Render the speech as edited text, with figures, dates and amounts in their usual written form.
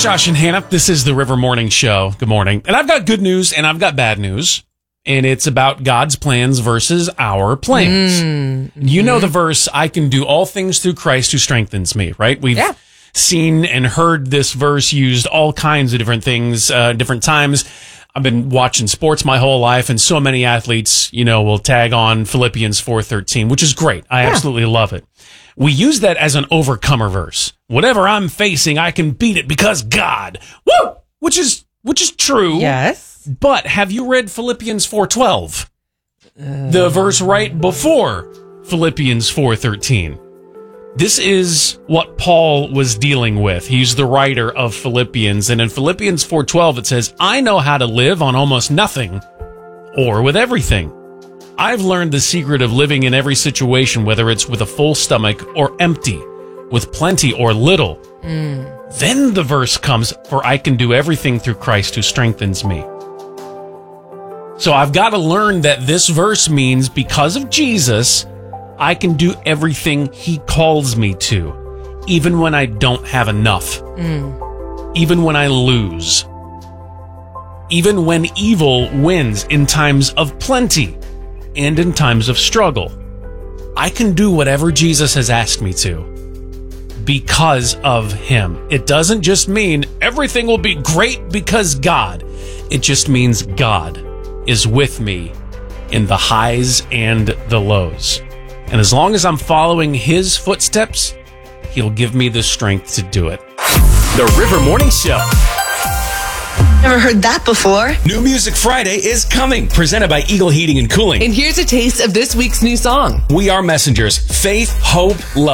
Josh and Hannah. This is the River Morning Show. Good morning. And I've got good news and I've got bad news. And it's about God's plans versus our plans. You know the verse, I can do all things through Christ who strengthens me, right? We've seen and heard this verse used all kinds of different things, different times. I've been watching sports my whole life, and so many athletes, will tag on Philippians 4:13, which is great. I absolutely love it. We use that as an overcomer verse. Whatever I'm facing, I can beat it because God. Woo! Which is true. Yes. But have you read Philippians 4:12? The verse right before Philippians 4:13. This is what Paul was dealing with. He's the writer of Philippians, and in Philippians 4:12 it says, I know how to live on almost nothing or with everything. I've learned the secret of living in every situation, whether it's with a full stomach or empty, with plenty or little. Then the verse comes, for I can do everything through Christ who strengthens me. So I've got to learn that this verse means because of Jesus, I can do everything he calls me to, even when I don't have enough, even when I lose, even when evil wins in times of plenty and in times of struggle. I can do whatever Jesus has asked me to because of him. It doesn't just mean everything will be great because God. It just means God is with me in the highs and the lows. And as long as I'm following his footsteps, he'll give me the strength to do it. The River Morning Show. Never heard that before. New Music Friday is coming, presented by Eagle Heating and Cooling. And here's a taste of this week's new song. We Are Messengers, Faith, Hope, Love.